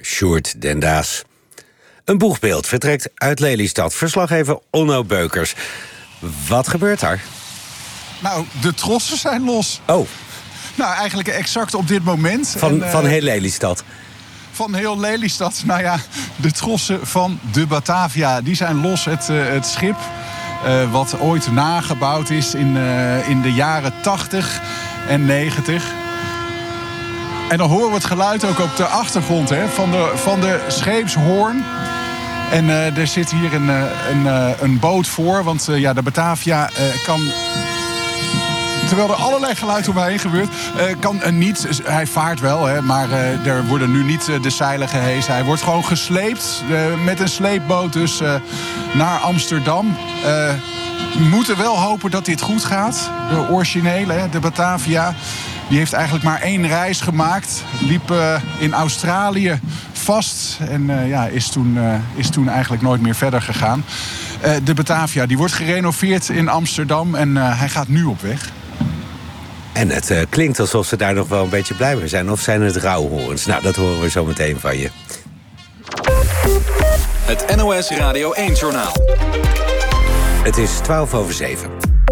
Sjoerd Dendaas. Een boegbeeld vertrekt uit Lelystad. Verslaggever Onno Beukers. Wat gebeurt daar? Nou, de trossen zijn los. Oh. Nou, eigenlijk exact op dit moment. Van heel Lelystad? Van heel Lelystad. Nou ja, de trossen van de Batavia, die zijn los. Het schip wat ooit nagebouwd is in de jaren 80 en 90. En dan horen we het geluid ook op de achtergrond van de scheepshoorn. En er zit hier een boot voor, want de Batavia kan... Terwijl er allerlei geluid omheen gebeurt, kan niet... Hij vaart wel, maar er worden nu niet de zeilen gehesen. Hij wordt gewoon gesleept met een sleepboot dus naar Amsterdam. We moeten wel hopen dat dit goed gaat. De originele, de Batavia, die heeft eigenlijk maar 1 reis gemaakt. Liep in Australië vast en is toen eigenlijk nooit meer verder gegaan. De Batavia, die wordt gerenoveerd in Amsterdam en hij gaat nu op weg. En het klinkt alsof ze daar nog wel een beetje blij mee zijn. Of zijn het rouwhoorns? Nou, dat horen we zo meteen van je. Het NOS Radio 1-journaal. Het is 7:12.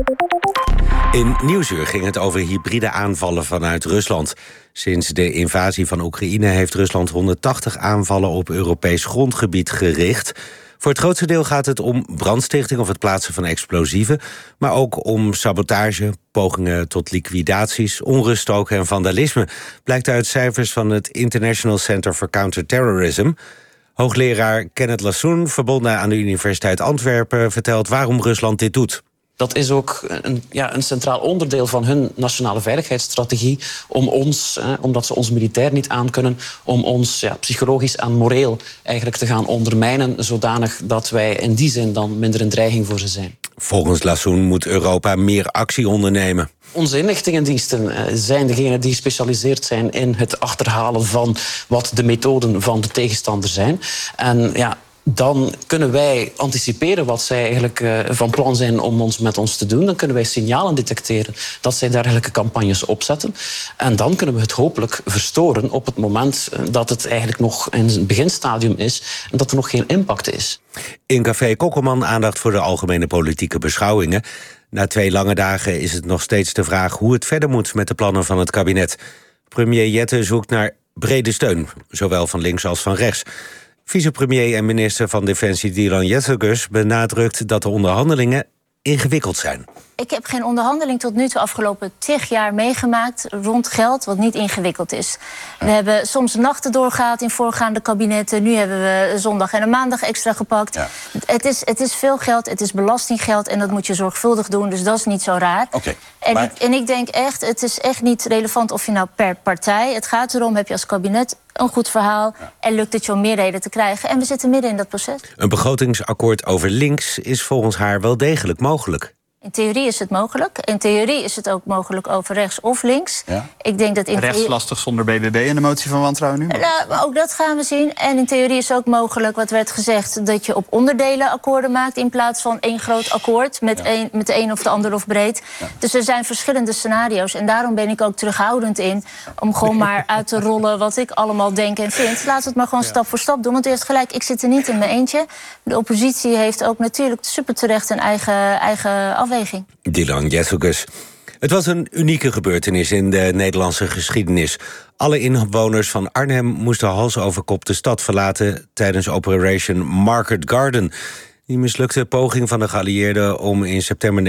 In Nieuwsuur ging het over hybride aanvallen vanuit Rusland. Sinds de invasie van Oekraïne heeft Rusland 180 aanvallen op Europees grondgebied gericht. Voor het grootste deel gaat het om brandstichting of het plaatsen van explosieven, maar ook om sabotage, pogingen tot liquidaties, onruststoken en vandalisme, blijkt uit cijfers van het International Center for Counterterrorism. Hoogleraar Kenneth Lassoen, verbonden aan de Universiteit Antwerpen, vertelt waarom Rusland dit doet. Dat is ook een centraal onderdeel van hun nationale veiligheidsstrategie. Om ons, omdat ze ons militair niet aankunnen, om ons psychologisch en moreel eigenlijk te gaan ondermijnen, zodanig dat wij in die zin dan minder een dreiging voor ze zijn. Volgens Lassoen moet Europa meer actie ondernemen. Onze inlichtingendiensten zijn degenen die gespecialiseerd zijn in het achterhalen van wat de methoden van de tegenstander zijn. En dan kunnen wij anticiperen wat zij eigenlijk van plan zijn om met ons te doen. Dan kunnen wij signalen detecteren dat zij dergelijke campagnes opzetten. En dan kunnen we het hopelijk verstoren op het moment dat het eigenlijk nog in het beginstadium is en dat er nog geen impact is. In Café Kokkelman aandacht voor de algemene politieke beschouwingen. Na 2 lange dagen is het nog steeds de vraag hoe het verder moet met de plannen van het kabinet. Premier Jette zoekt naar brede steun, zowel van links als van rechts. Vicepremier en minister van Defensie Dylan Jezelgus benadrukt dat de onderhandelingen ingewikkeld zijn. Ik heb geen onderhandeling tot nu toe afgelopen 10 jaar meegemaakt rond geld wat niet ingewikkeld is. We hebben soms nachten doorgehaald in voorgaande kabinetten. Nu hebben we zondag en een maandag extra gepakt. Ja. Het is veel geld, het is belastinggeld en dat moet je zorgvuldig doen. Dus dat is niet zo raar. Okay, en ik denk echt, het is echt niet relevant of je nou per partij... Het gaat erom, heb je als kabinet een goed verhaal en lukt het je om meerderheden te krijgen. En we zitten midden in dat proces. Een begrotingsakkoord over links is volgens haar wel degelijk mogelijk. In theorie is het mogelijk. In theorie is het ook mogelijk over rechts of links. Ja. Ik denk dat rechts lastig zonder BBB en de motie van wantrouwen nu? Nou, ook dat gaan we zien. En in theorie is het ook mogelijk, wat werd gezegd, dat je op onderdelen akkoorden maakt in plaats van 1 groot akkoord met de een of de ander of breed. Ja. Dus er zijn verschillende scenario's. En daarom ben ik ook terughoudend in om gewoon maar uit te rollen wat ik allemaal denk en vind. Laten we het maar gewoon stap voor stap doen. Want u heeft gelijk, ik zit er niet in mijn eentje. De oppositie heeft ook natuurlijk super terecht een eigen afweging. Dylan Jezelgus. Het was een unieke gebeurtenis in de Nederlandse geschiedenis. Alle inwoners van Arnhem moesten hals over kop de stad verlaten tijdens Operation Market Garden. Die mislukte poging van de geallieerden om in september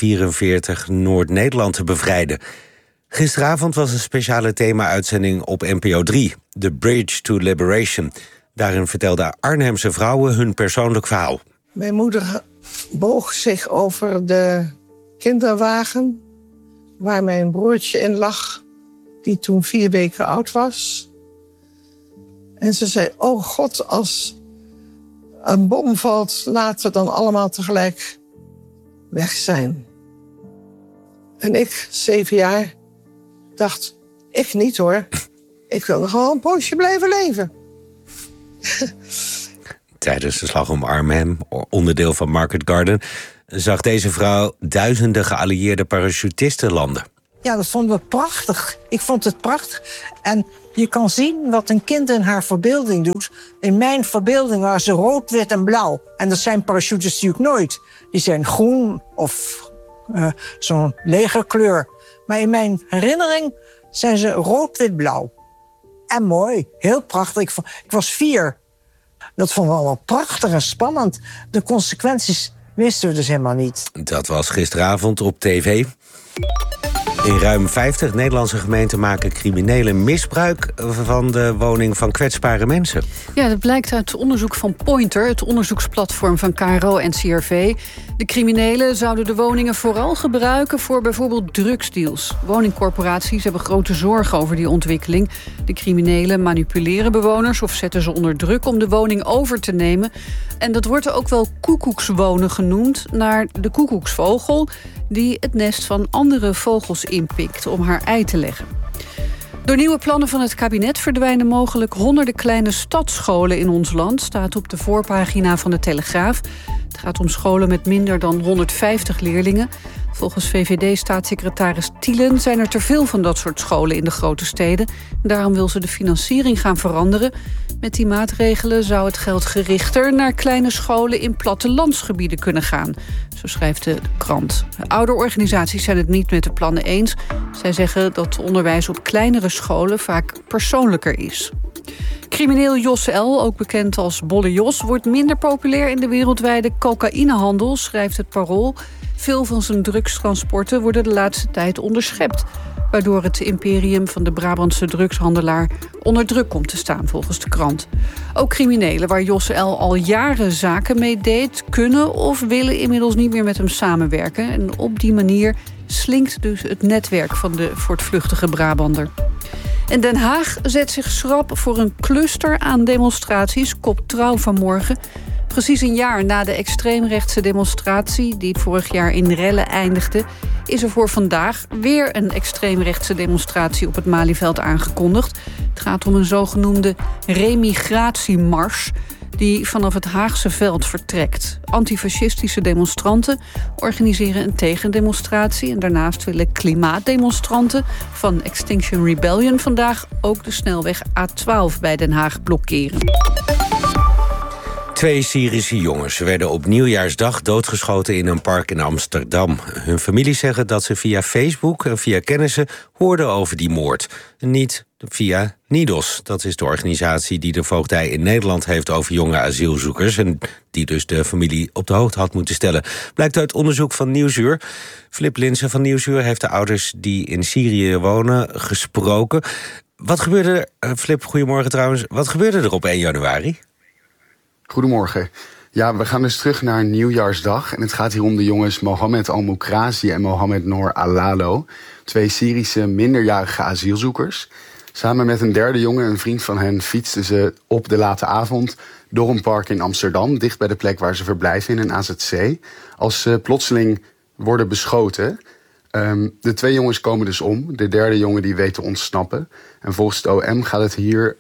1944 Noord-Nederland te bevrijden. Gisteravond was een speciale thema-uitzending op NPO 3, The Bridge to Liberation. Daarin vertelden Arnhemse vrouwen hun persoonlijk verhaal. Mijn moeder boog zich over de kinderwagen waar mijn broertje in lag, die toen 4 weken oud was. En ze zei, oh God, als een bom valt, laten we dan allemaal tegelijk weg zijn. En ik, 7 jaar, dacht, ik niet hoor. Ik wil nog gewoon een poosje blijven leven. Tijdens de slag om Arnhem, onderdeel van Market Garden, zag deze vrouw duizenden geallieerde parachutisten landen. Ja, dat vonden we prachtig. Ik vond het prachtig. En Je kan zien wat een kind in haar verbeelding doet. In mijn verbeelding waren ze rood, wit en blauw. En dat zijn parachutes natuurlijk nooit. Die zijn groen of zo'n legerkleur. Maar in mijn herinnering zijn ze rood, wit, blauw. En mooi, heel prachtig. Ik was 4. Dat vonden we allemaal prachtig en spannend. De consequenties wisten we dus helemaal niet. Dat was gisteravond op tv. In ruim 50 Nederlandse gemeenten maken criminelen misbruik van de woning van kwetsbare mensen. Ja, dat blijkt uit onderzoek van Pointer, het onderzoeksplatform van KRO en CRV. De criminelen zouden de woningen vooral gebruiken voor bijvoorbeeld drugsdeals. Woningcorporaties hebben grote zorgen over die ontwikkeling. De criminelen manipuleren bewoners of zetten ze onder druk om de woning over te nemen. En dat wordt ook wel koekoekswonen genoemd, naar de koekoeksvogel die het nest van andere vogels inpikt om haar ei te leggen. Door nieuwe plannen van het kabinet verdwijnen mogelijk honderden kleine stadsscholen in ons land, staat op de voorpagina van de Telegraaf. Het gaat om scholen met minder dan 150 leerlingen. Volgens VVD-staatssecretaris Thielen zijn er te veel van dat soort scholen in de grote steden. Daarom wil ze de financiering gaan veranderen. Met die maatregelen zou het geld gerichter naar kleine scholen in plattelandsgebieden kunnen gaan. Zo schrijft de krant. De ouderorganisaties zijn het niet met de plannen eens. Zij zeggen dat onderwijs op kleinere scholen vaak persoonlijker is. Crimineel Jos L., ook bekend als Bolle Jos, wordt minder populair in de wereldwijde cocaïnehandel, schrijft het Parool. Veel van zijn drugstransporten worden de laatste tijd onderschept, waardoor het imperium van de Brabantse drugshandelaar onder druk komt te staan, volgens de krant. Ook criminelen waar Jos L. al jaren zaken mee deed, kunnen of willen inmiddels niet meer met hem samenwerken. En op die manier slinkt dus het netwerk van de voortvluchtige Brabander. En Den Haag zet zich schrap voor een cluster aan demonstraties, kopt Trouw vanmorgen. Precies een jaar na de extreemrechtse demonstratie die vorig jaar in rellen eindigde, is er voor vandaag weer een extreemrechtse demonstratie op het Malieveld aangekondigd. Het gaat om een zogenoemde remigratiemars die vanaf het Haagse veld vertrekt. Antifascistische demonstranten organiseren een tegendemonstratie en daarnaast willen klimaatdemonstranten van Extinction Rebellion vandaag ook de snelweg A12 bij Den Haag blokkeren. 2 Syrische jongens werden op Nieuwjaarsdag doodgeschoten in een park in Amsterdam. Hun families zeggen dat ze via Facebook en via kennissen hoorden over die moord. Niet via NIDOS, dat is de organisatie die de voogdij in Nederland heeft over jonge asielzoekers en die dus de familie op de hoogte had moeten stellen. Blijkt uit onderzoek van Nieuwsuur. Flip Linssen van Nieuwsuur heeft de ouders die in Syrië wonen gesproken. Wat gebeurde er, Flip, goedemorgen trouwens, wat gebeurde er op 1 januari? Goedemorgen. Ja, we gaan dus terug naar Nieuwjaarsdag. En het gaat hier om de jongens Mohammed Al-Mokrazi en Mohammed Noor Al-Lalo. 2 Syrische minderjarige asielzoekers. Samen met een derde jongen, een vriend van hen, fietsten ze op de late avond door een park in Amsterdam, dicht bij de plek waar ze verblijven in een AZC, als ze plotseling worden beschoten. De 2 jongens komen dus om. De derde jongen die weet te ontsnappen. En volgens het OM gaat het hier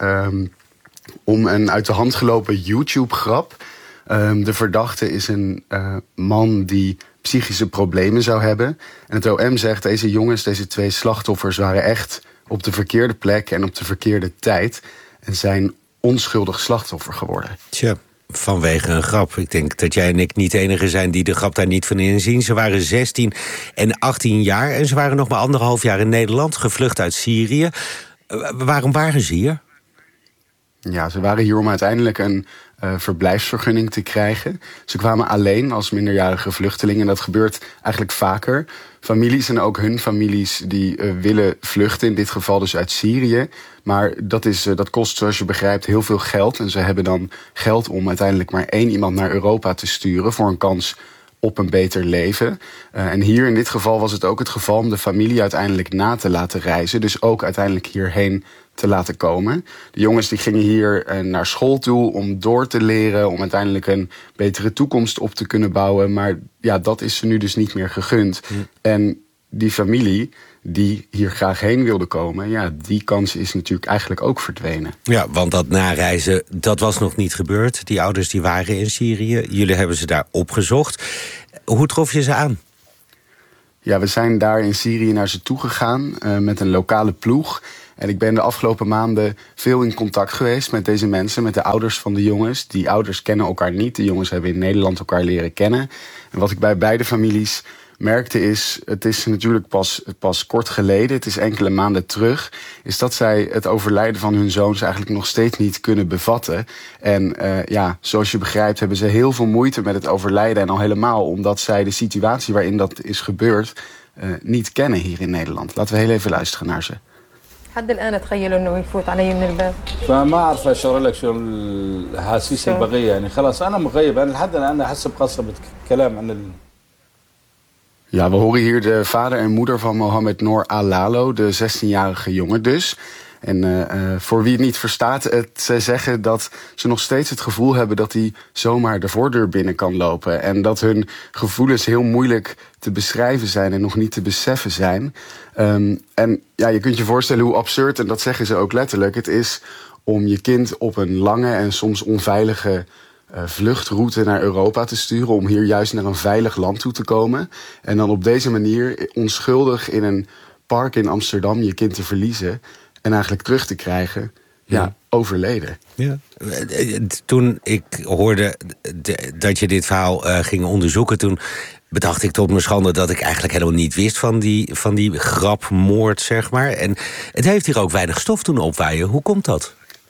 om een uit de hand gelopen YouTube-grap. De verdachte is een man die psychische problemen zou hebben. En het OM zegt, deze jongens, deze 2 slachtoffers waren echt op de verkeerde plek en op de verkeerde tijd en zijn onschuldig slachtoffer geworden. Tja, vanwege een grap. Ik denk dat jij en ik niet de enige zijn die de grap daar niet van inzien. Ze waren 16 en 18 jaar en ze waren nog maar 1,5 jaar in Nederland, gevlucht uit Syrië. Waarom waren ze hier? Ja, ze waren hier om uiteindelijk een verblijfsvergunning te krijgen. Ze kwamen alleen als minderjarige vluchtelingen. En dat gebeurt eigenlijk vaker. Families en ook hun families die willen vluchten. In dit geval dus uit Syrië. Maar dat kost, zoals je begrijpt, heel veel geld. En ze hebben dan geld om uiteindelijk maar 1 iemand naar Europa te sturen voor een kans op een beter leven. En hier in dit geval was het ook het geval om de familie uiteindelijk na te laten reizen. Dus ook uiteindelijk hierheen te laten komen. De jongens die gingen hier naar school toe om door te leren, om uiteindelijk een betere toekomst op te kunnen bouwen. Maar ja, dat is ze nu dus niet meer gegund. En die familie die hier graag heen wilde komen, ja, die kans is natuurlijk eigenlijk ook verdwenen. Ja, want dat nareizen, dat was nog niet gebeurd. Die ouders die waren in Syrië. Jullie hebben ze daar opgezocht. Hoe trof je ze aan? Ja, we zijn daar in Syrië naar ze toegegaan met een lokale ploeg. En ik ben de afgelopen maanden veel in contact geweest met deze mensen, met de ouders van de jongens. Die ouders kennen elkaar niet. De jongens hebben in Nederland elkaar leren kennen. En wat ik bij beide families merkte is, het is natuurlijk pas kort geleden, het is enkele maanden terug, is dat zij het overlijden van hun zoons eigenlijk nog steeds niet kunnen bevatten. En zoals je begrijpt hebben ze heel veel moeite met het overlijden. En al helemaal omdat zij de situatie waarin dat is gebeurd niet kennen hier in Nederland. Laten we heel even luisteren naar ze. لحد الآن أتخيل إنه يفوت علي من الباب. فما أعرف أشرح لك شو الأحاسيس البقية يعني خلاص أنا مغيب أنا لحد الآن أحس بقصة بالكلام عن Ja, we horen hier de vader en moeder van Mohamed Noor Alalo, de 16-jarige jongen dus. En voor wie het niet verstaat, ze zeggen dat ze nog steeds het gevoel hebben dat hij zomaar de voordeur binnen kan lopen. En dat hun gevoelens heel moeilijk te beschrijven zijn en nog niet te beseffen zijn. En je kunt je voorstellen hoe absurd, en dat zeggen ze ook letterlijk, het is om je kind op een lange en soms onveilige vluchtroute naar Europa te sturen, om hier juist naar een veilig land toe te komen. En dan op deze manier onschuldig in een park in Amsterdam je kind te verliezen en eigenlijk terug te krijgen, overleden. Ja. Toen ik hoorde dat je dit verhaal ging onderzoeken, toen bedacht ik tot mijn schande dat ik eigenlijk helemaal niet wist van die grapmoord, zeg maar. En het heeft hier ook weinig stof doen opwaaien. Hoe komt dat?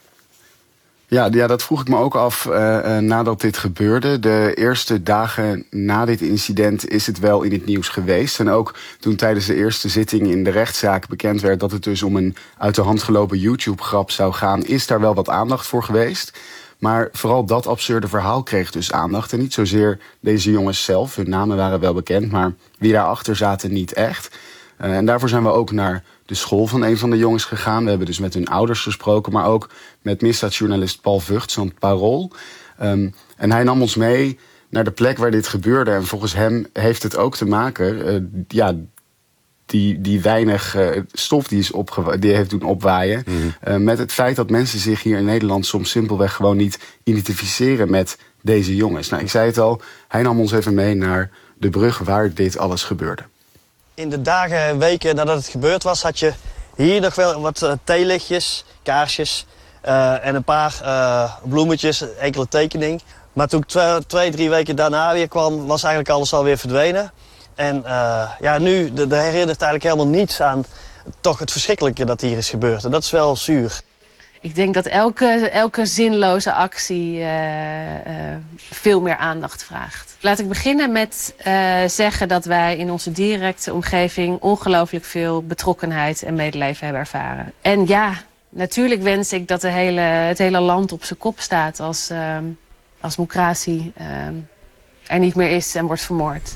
Ja, dat vroeg ik me ook af nadat dit gebeurde. De eerste dagen na dit incident is het wel in het nieuws geweest. En ook toen tijdens de eerste zitting in de rechtszaak bekend werd dat het dus om een uit de hand gelopen YouTube-grap zou gaan, is daar wel wat aandacht voor geweest. Maar vooral dat absurde verhaal kreeg dus aandacht. En niet zozeer deze jongens zelf, hun namen waren wel bekend, maar wie daarachter zaten niet echt. En daarvoor zijn we ook naar de school van een van de jongens gegaan. We hebben dus met hun ouders gesproken, maar ook met misdaadjournalist Paul Vugts van het Parool. En hij nam ons mee naar de plek waar dit gebeurde. En volgens hem heeft het ook te maken, die weinig stof die heeft doen opwaaien, met het feit dat mensen zich hier in Nederland soms simpelweg gewoon niet identificeren met deze jongens. Nou, ik zei het al, hij nam ons even mee naar de brug waar dit alles gebeurde. In de dagen en weken nadat het gebeurd was, had je hier nog wel wat theelichtjes, kaarsjes en een paar bloemetjes, enkele tekening. Maar toen ik 2-3 weken daarna weer kwam, was eigenlijk alles alweer verdwenen. En nu herinnert eigenlijk helemaal niets aan toch het verschrikkelijke dat hier is gebeurd. En dat is wel zuur. Ik denk dat elke zinloze actie veel meer aandacht vraagt. Laat ik beginnen met zeggen dat wij in onze directe omgeving ongelooflijk veel betrokkenheid en medeleven hebben ervaren. En ja, natuurlijk wens ik dat het hele land op zijn kop staat als Mokrasi er niet meer is en wordt vermoord.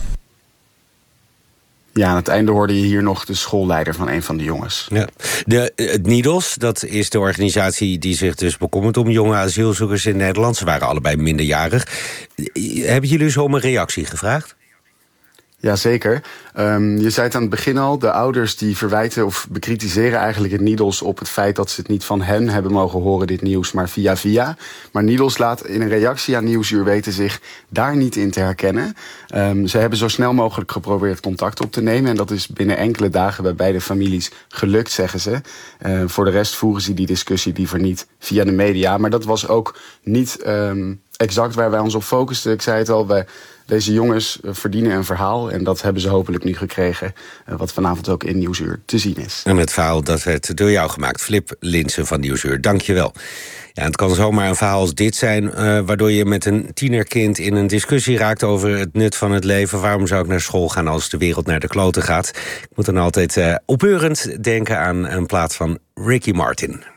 Ja, aan het einde hoorde je hier nog de schoolleider van een van de jongens. Ja. Het NIDOS, dat is de organisatie die zich dus bekommert om jonge asielzoekers in Nederland. Ze waren allebei minderjarig. Hebben jullie zo om een reactie gevraagd? Jazeker. Je zei het aan het begin al, de ouders die verwijten of bekritiseren eigenlijk het NIDOS op het feit dat ze het niet van hen hebben mogen horen, dit nieuws, maar via. Maar NIDOS laat in een reactie aan Nieuwsuur weten zich daar niet in te herkennen. Ze hebben zo snel mogelijk geprobeerd contact op te nemen en dat is binnen enkele dagen bij beide families gelukt, zeggen ze. Voor de rest voeren ze die discussie liever niet via de media, maar dat was ook niet exact waar wij ons op focusten. Ik zei het al, deze jongens verdienen een verhaal en dat hebben ze hopelijk nu gekregen, wat vanavond ook in Nieuwsuur te zien is. En het verhaal dat werd door jou gemaakt, Flip Linssen van Nieuwsuur. Dank je wel. Ja, het kan zomaar een verhaal als dit zijn, waardoor je met een tienerkind in een discussie raakt over het nut van het leven. Waarom zou ik naar school gaan als de wereld naar de kloten gaat? Ik moet dan altijd opbeurend denken aan een plaat van Ricky Martin.